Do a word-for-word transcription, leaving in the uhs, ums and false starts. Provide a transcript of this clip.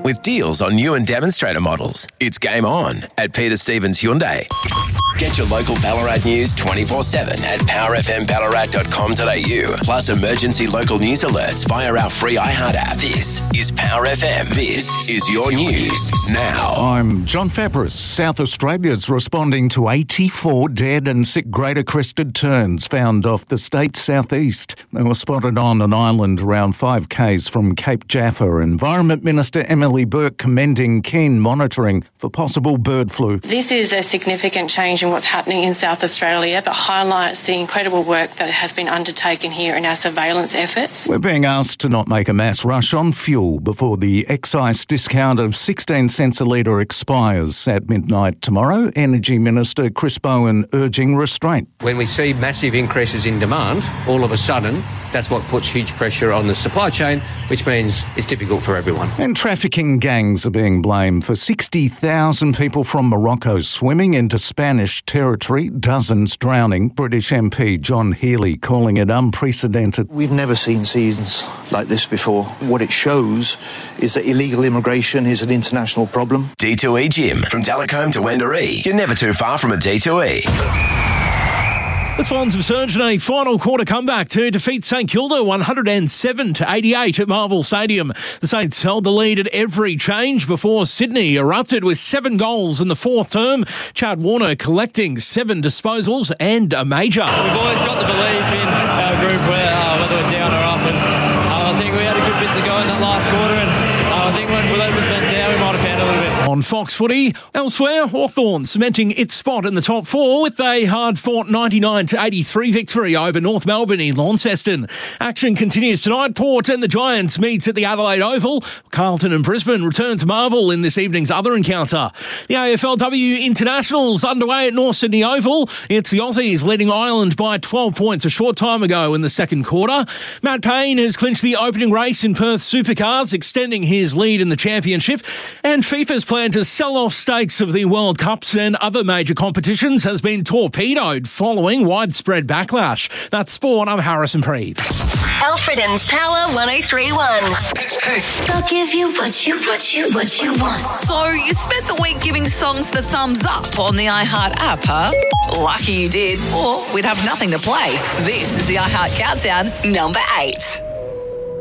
with deals on new and demonstrator models. It's game on at Peter Stevens Hyundai. Get your local Ballarat news twenty-four seven at power f m ballarat dot com dot a u. Plus emergency local news alerts via our free iHeart app. This is Power F M. This is your news now. I'm John Fabris. South Australia's responding to eighty-four dead and sick greater crested terns found off the state's southeast. They were spotted on an island around five kays from Cape Jaffa. Environment Minister Emily Burke commending keen monitoring for possible bird flu. This is a significant change in what's happening in South Australia, but highlights the incredible work that has been undertaken here in our surveillance efforts. We're being asked to not make a mass rush on fuel before the excise discount of sixteen cents a litre expires at midnight tomorrow. Energy Minister Chris Bowen urging restraint. When we see massive increases in demand, all of a sudden, that's what puts huge pressure on the supply chain, which means it's difficult for everyone. And trafficking gangs are being blamed for sixty thousand people from Morocco swimming into Spanish territory, dozens drowning. British M P John Healey calling it unprecedented. We've never seen scenes like this before. What it shows is that illegal immigration is an international problem. D two E Gym. From Delacombe to Wendouree. You're never too far from a D two E. The Swans have surged in a final quarter comeback to defeat St Kilda one hundred seven to eighty-eight at Marvel Stadium. The Saints held the lead at every change before Sydney erupted with seven goals in the fourth term. Chad Warner collecting seven disposals and a major. We've always got the belief in our group where, uh, whether we're down or up, and uh, I think we had a good bit to go in that last quarter, and uh, I think when Williams went down we might have found a little bit. On Fox Footy, elsewhere, Hawthorn cementing its spot in the top four with a hard-fought ninety-nine to eighty-three victory over North Melbourne in Launceston. Action continues tonight. Port and the Giants meet at the Adelaide Oval. Carlton and Brisbane return to Marvel in this evening's other encounter. The A F L W Internationals underway at North Sydney Oval. It's the Aussies leading Ireland by twelve points a short time ago in the second quarter. Matt Payne has clinched the opening race in Perth Supercars, extending his lead in the championship. And FIFA's plan to sell off stakes of the World Cups and other major competitions has been torpedoed following widespread backlash. That's Sport. I'm Harrison Preeve. Alfreden's Power one oh three one. They'll give you what you, what you, what you want. So you spent the week giving songs the thumbs up on the iHeart app, huh? Lucky you did, or we'd have nothing to play. This is the iHeart Countdown, number eight.